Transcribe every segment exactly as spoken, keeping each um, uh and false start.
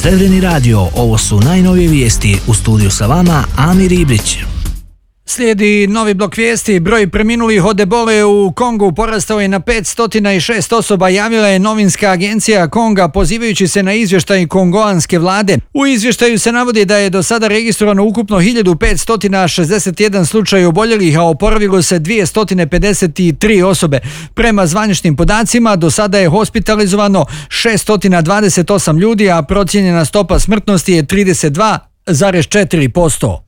Vjetreni radio, ovo su najnovije vijesti. U studiju sa vama Amir Ibrić. Slijedi novi blok vijesti. Broj preminulih od ebole u Kongu porastao je na petsto šest osoba, javila je novinska agencija Konga pozivajući se na izvještaj kongoanske vlade. U izvještaju se navodi da je do sada registrovano ukupno hiljadu petsto šezdeset jedan slučaj oboljelih, a oporavilo se dvjesto pedeset tri osobe. Prema zvaničnim podacima do sada je hospitalizovano šesto dvadeset osam ljudi, a procijenjena stopa smrtnosti je trideset dva zarez četiri posto.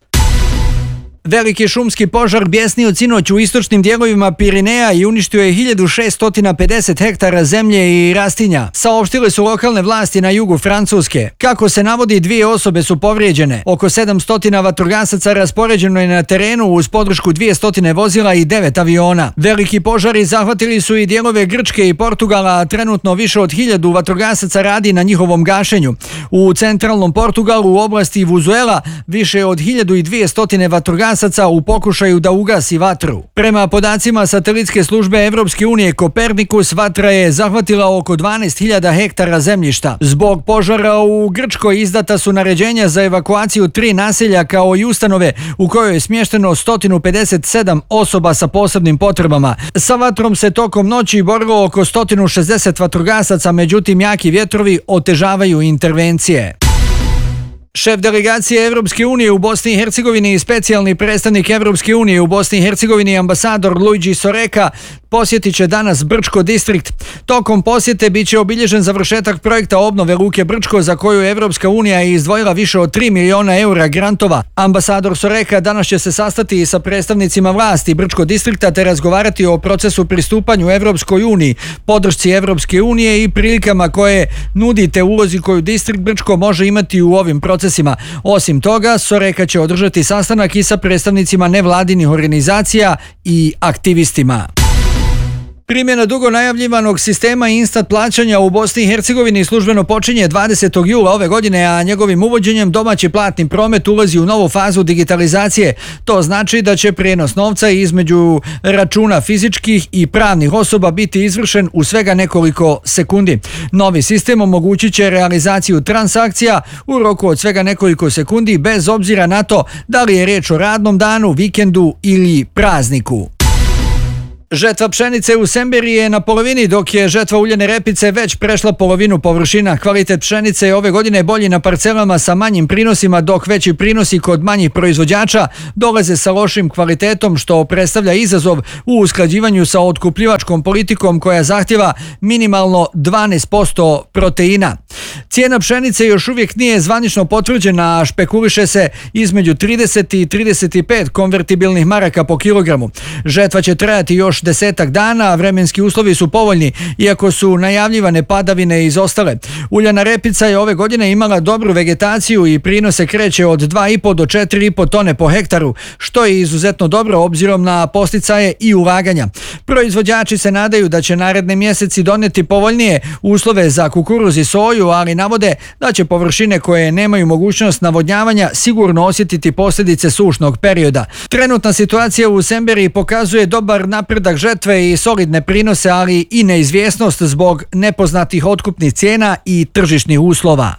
Veliki šumski požar bjesnio sinoć u istočnim dijelovima Pirineja i uništio je hiljadu šesto pedeset hektara zemlje i rastinja, saopštile su lokalne vlasti na jugu Francuske. Kako se navodi, dvije osobe su povrijeđene. Oko sedamsto vatrogasaca raspoređeno je na terenu uz podršku dvjesto vozila i devet aviona. Veliki požari zahvatili su i dijelove Grčke i Portugala, a trenutno više od hiljadu vatrogasaca radi na njihovom gašenju. U centralnom Portugalu u oblasti Vuzuela više od hiljadu dvjesto vatrogasaca u pokušaju da ugasi vatru. Prema podacima satelitske službe Evropske unije Kopernikus, vatra je zahvatila oko dvanaest hiljada hektara zemljišta. Zbog požara u Grčkoj izdata su naređenja za evakuaciju tri naselja kao i ustanove u kojoj je smješteno sto pedeset sedam osoba sa posebnim potrebama. Sa vatrom se tokom noći borilo oko sto šezdeset vatrogasaca, međutim jaki vjetrovi otežavaju intervencije. Šef delegacije Evropske unije u Bosni i Hercegovini i specijalni predstavnik Evropske unije u Bosni i Hercegovini ambasador Luigi Soreka posjetit će danas Brčko distrikt. Tokom posjete bit će obilježen završetak projekta obnove luke Brčko za koju Evropska unija je izdvojila više od tri miliona eura grantova. Ambasador Soreka danas će se sastati i sa predstavnicima vlasti Brčko distrikta te razgovarati o procesu pristupanju Evropskoj uniji, podršci Evropske unije i prilikama koje nudite ulozi koju distrikt Brčko može imati u ovim procesima. Osim toga, Soreka će održati sastanak i sa predstavnicima nevladinih organizacija i aktivistima. Primjena dugo najavljivanog sistema instant plaćanja u Bosni i Hercegovini službeno počinje dvadesetog jula ove godine, a njegovim uvođenjem domaći platni promet ulazi u novu fazu digitalizacije. To znači da će prijenos novca između računa fizičkih i pravnih osoba biti izvršen u svega nekoliko sekundi. Novi sistem omogućit će realizaciju transakcija u roku od svega nekoliko sekundi bez obzira na to da li je riječ o radnom danu, vikendu ili prazniku. Žetva pšenice u Semberi je na polovini, dok je žetva uljene repice već prešla polovinu površina. Kvalitet pšenice je ove godine bolji na parcelama sa manjim prinosima, dok veći prinosi kod manjih proizvođača dolaze sa lošim kvalitetom, što predstavlja izazov u usklađivanju sa otkupljivačkom politikom koja zahtjeva minimalno dvanaest posto proteina. Cijena pšenice još uvijek nije zvanično potvrđena, a špekuliše se između trideset i trideset pet konvertibilnih maraka po kilogramu. Žetva će trajati još desetak dana, a vremenski uslovi su povoljni, iako su najavljivane padavine izostale. Uljana repica je ove godine imala dobru vegetaciju i prinose kreće od dva i po do četiri i po tone po hektaru, što je izuzetno dobro obzirom na posticaje i ulaganja. Proizvođači se nadaju da će naredne mjeseci donijeti povoljnije uslove za kukuruz i soju, ali navode da će površine koje nemaju mogućnost navodnjavanja sigurno osjetiti posljedice sušnog perioda. Trenutna situacija u Semberi pokazuje dobar napredak žetve i solidne prinose, ali i neizvjesnost zbog nepoznatih otkupnih cijena i tržišnih uslova.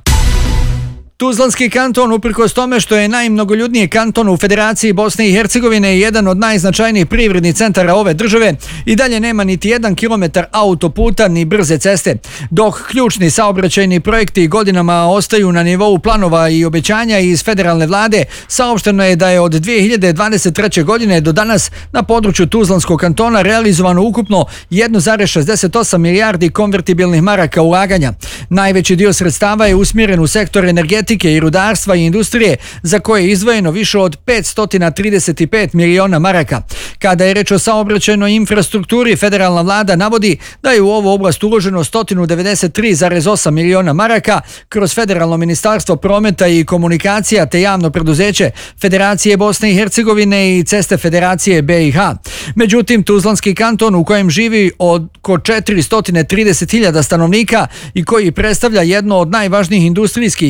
Tuzlanski kanton, uprkos tome što je najmnogoljudniji kanton u Federaciji Bosne i Hercegovine i jedan od najznačajnijih privrednih centara ove države, i dalje nema niti jedan kilometar autoputa ni brze ceste. Dok ključni saobraćajni projekti godinama ostaju na nivou planova i obećanja iz federalne vlade, saopšteno je da je od dvije hiljade dvadeset treće. godine do danas na području Tuzlanskog kantona realizovano ukupno jedan zarez šezdeset osam milijardi konvertibilnih maraka ulaganja. Najveći dio sredstava je usmjeren u sektor energetike i rudarstva i industrije, za koje je izdvojeno više od petsto trideset pet miliona maraka. Kada je reč o saobraćajnoj infrastrukturi, federalna vlada navodi da je u ovu oblast uloženo sto devedeset tri zarez osam miliona maraka kroz Federalno ministarstvo prometa i komunikacija te javno preduzeće Federacije Bosne i Hercegovine i Ceste Federacije be i ha. Međutim, Tuzlanski kanton, u kojem živi oko četiristo trideset hiljada stanovnika i koji predstavlja jedno od najvažnijih industrijskih i ekonomskih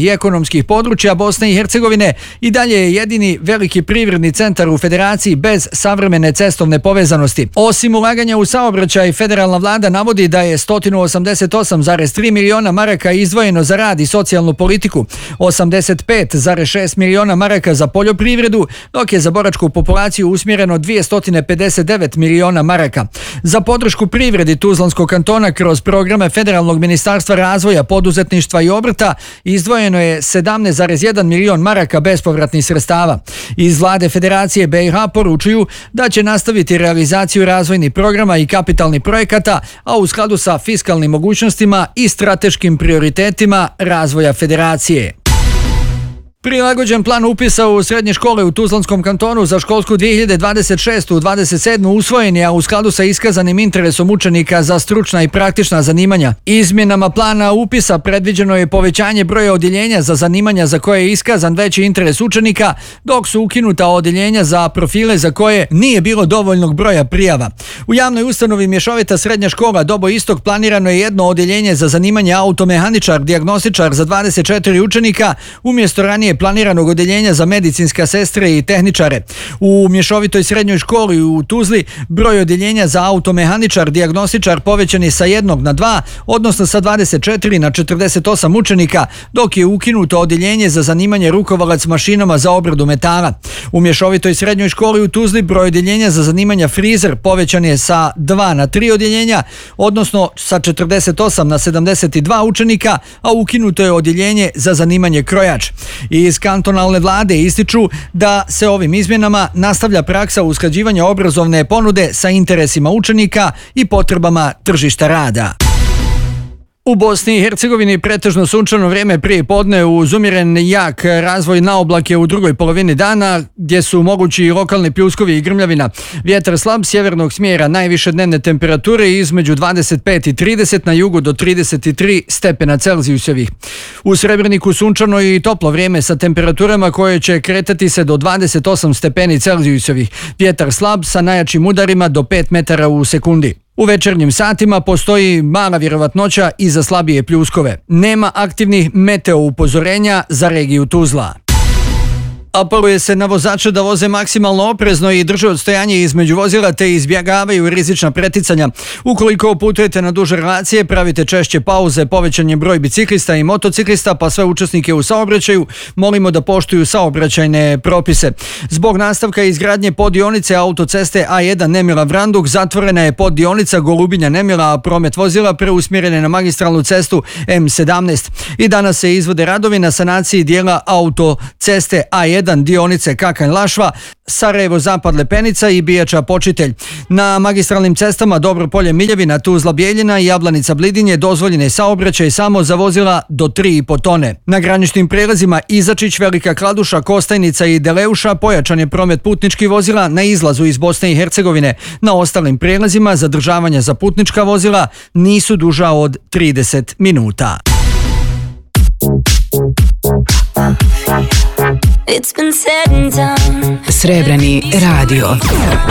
brdsko-planinskih područja Bosne i Hercegovine i dalje je jedini veliki privredni centar u federaciji bez savremene cestovne povezanosti. Osim ulaganja u saobraćaj, federalna vlada navodi da je sto osamdeset osam zarez tri miliona maraka izdvojeno za rad i socijalnu politiku, osamdeset pet zarez šest miliona maraka za poljoprivredu, dok je za boračku populaciju usmjereno dvjesto pedeset devet miliona maraka. Za podršku privredi Tuzlanskog kantona kroz programe Federalnog ministarstva razvoja, poduzetništva i obrta izdvojeno je sedamnaest zarez jedan milion maraka bespovratnih sredstava. Iz vlade Federacije B i H poručuju da će nastaviti realizaciju razvojnih programa i kapitalnih projekata, a u skladu sa fiskalnim mogućnostima i strateškim prioritetima razvoja Federacije. Prilagođen plan upisa u srednje škole u Tuzlanskom kantonu za školsku dvije hiljade dvadeset šeste dvadeset sedme usvojen je, a u skladu sa iskazanim interesom učenika za stručna i praktična zanimanja. Izmjenama plana upisa predviđeno je povećanje broja odjeljenja za zanimanja za koje je iskazan veći interes učenika, dok su ukinuta odjeljenja za profile za koje nije bilo dovoljnog broja prijava. U javnoj ustanovi Mješovita srednja škola Dobo Istok planirano je jedno odjeljenje za zanimanje automehaničar, dijagnostičar za dvadeset četiri učenika, umjesto ranije planiranog odjeljenja za medicinska sestre i tehničare. U Mješovitoj srednjoj školi u Tuzli broj odjeljenja za automehaničar, dijagnostičar povećan je sa jednog na dva, odnosno sa dvadeset četiri na četrdeset osam učenika, dok je ukinuto odjeljenje za zanimanje rukovalac mašinama za obradu metala. U Mješovitoj srednjoj školi u Tuzli broj odjeljenja za zanimanja frizer povećan je sa dva na tri odjeljenja, odnosno sa četrdeset osam na sedamdeset dva učenika, a ukinuto je odjeljenje za zanimanje krojač. Iz kantonalne vlade ističu da se ovim izmjenama nastavlja praksa usklađivanja obrazovne ponude sa interesima učenika i potrebama tržišta rada. U Bosni i Hercegovini pretežno sunčano vrijeme prije podne uz umjeren jak razvoj na oblake u drugoj polovini dana, gdje su mogući i lokalni pljuskovi i grmljavina. Vjetar slab sjevernog smjera, najviše dnevne temperature između dvadeset pet i trideset, na jugu do trideset tri stepena Celzijusovih. U Srebreniku sunčano i toplo vrijeme sa temperaturama koje će kretati se do dvadeset osam stepeni Celzijusovih. Vjetar slab sa najjačim udarima do pet metara u sekundi. U večernjim satima postoji mala vjerovatnoća i za slabije pljuskove. Nema aktivnih meteo upozorenja za regiju Tuzla. Apeluje se na vozače da voze maksimalno oprezno i drže odstojanje između vozila te izbjegavaju rizična preticanja. Ukoliko putujete na duže relacije, pravite češće pauze, povećan je broj biciklista i motociklista, pa sve učesnike u saobraćaju molimo da poštuju saobraćajne propise. Zbog nastavka izgradnje poddionice autoceste A jedan Nemila-Vranduk zatvorena je poddionica Golubinja-Nemila, a promet vozila preusmjeren je na magistralnu cestu M sedamnaest. I danas se izvode radovi na sanaciji dijela autoceste A jedan dionice Kakanj-Lašva, Sarajevo-Zapad Lepenica i Bijača-Počitelj. Na magistralnim cestama Dobropolje Miljevina, Tuzla Bijeljina i Jablanica Blidinje dozvoljen je saobraćaj samo za vozila do tri i po tone. Na graničnim prijelazima Izačić, Velika Kladuša, Kostajnica i Deleuša pojačan je promet putničkih vozila na izlazu iz Bosne i Hercegovine. Na ostalim prijelazima zadržavanja za putnička vozila nisu duža od trideset minuta. It's been said and done. Srebreni radio.